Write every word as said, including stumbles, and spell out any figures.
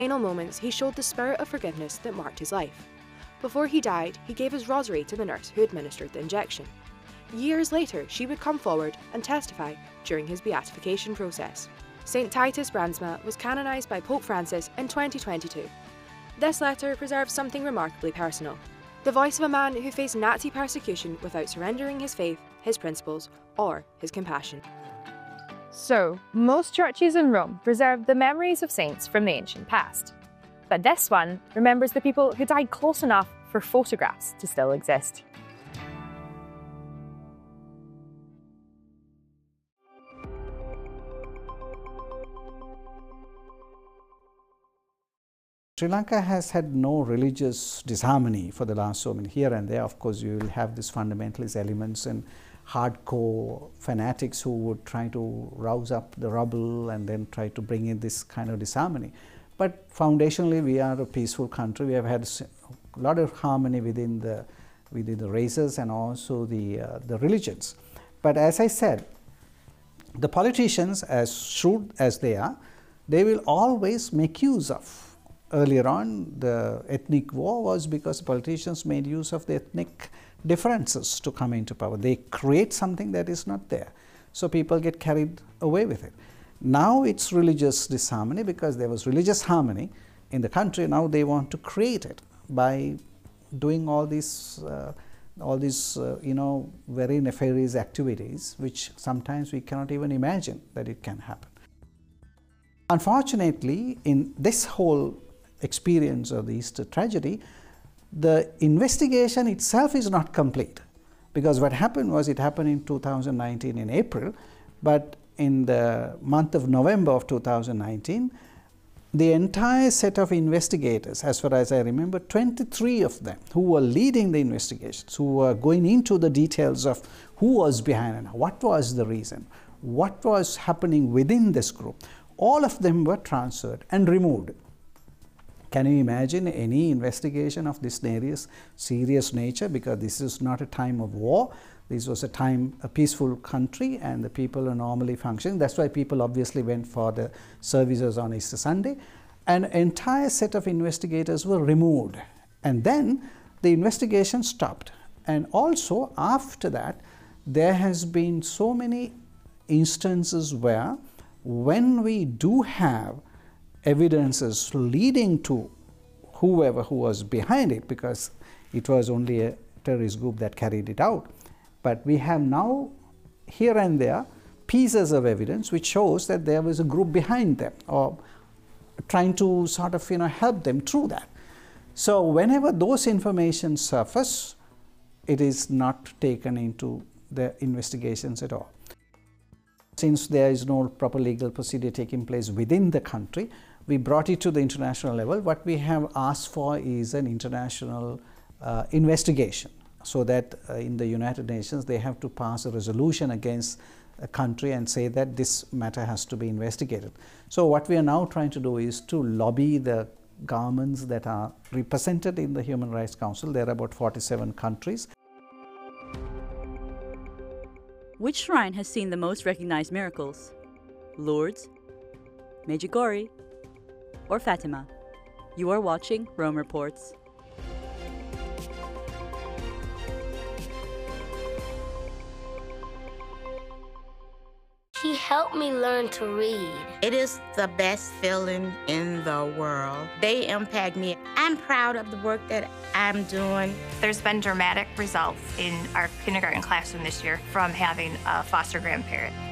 final moments, he showed the spirit of forgiveness that marked his life. Before he died, he gave his rosary to the nurse who administered the injection. Years later, she would come forward and testify during his beatification process. Saint Titus Brandsma was canonised by Pope Francis in twenty twenty-two. This letter preserves something remarkably personal: the voice of a man who faced Nazi persecution without surrendering his faith, his principles, or his compassion. So, most churches in Rome preserve the memories of saints from the ancient past. But this one remembers the people who died close enough for photographs to still exist. Sri Lanka has had no religious disharmony for the last so many. Here and there, of course, you will have these fundamentalist elements and hardcore fanatics who would try to rouse up the rubble and then try to bring in this kind of disharmony. But foundationally, we are a peaceful country. We have had a lot of harmony within the within the races and also the uh, the religions. But as I said, the politicians, as shrewd as they are, they will always make use of. Earlier on, the ethnic war was because politicians made use of the ethnic differences to come into power. They create something that is not there. So people get carried away with it. Now it's religious disharmony because there was religious harmony in the country. Now they want to create it by doing all these, uh, all these uh, you know, very nefarious activities, which sometimes we cannot even imagine that it can happen. Unfortunately, in this whole experience of the Easter tragedy, the investigation itself is not complete, because what happened was it happened in two thousand nineteen in April, but in the month of November of two thousand nineteen, the entire set of investigators, as far as I remember, twenty-three of them who were leading the investigations, who were going into the details of who was behind it, what was the reason, what was happening within this group, all of them were transferred and removed. Can you imagine any investigation of this serious, serious nature? Because this is not a time of war. This was a time, a peaceful country, and the people are normally functioning. That's why people obviously went for the services on Easter Sunday. An entire set of investigators were removed. And then the investigation stopped. And also after that, there has been so many instances where when we do have evidences leading to whoever who was behind it, because it was only a terrorist group that carried it out. But we have now, here and there, pieces of evidence which shows that there was a group behind them, or trying to sort of, you know, help them through that. So whenever those information surface, it is not taken into the investigations at all. Since there is no proper legal procedure taking place within the country, we brought it to the international level. What we have asked for is an international uh, investigation, so that uh, in the United Nations they have to pass a resolution against a country and say that this matter has to be investigated. So what we are now trying to do is to lobby the governments that are represented in the Human Rights Council. There are about forty-seven countries. Which shrine has seen the most recognized miracles? Lourdes, Medjugorje, or Fatima? You are watching Rome Reports. He helped me learn to read. It is the best feeling in the world. They impact me. I'm proud of the work that I'm doing. There's been dramatic results in our kindergarten classroom this year from having a foster grandparent.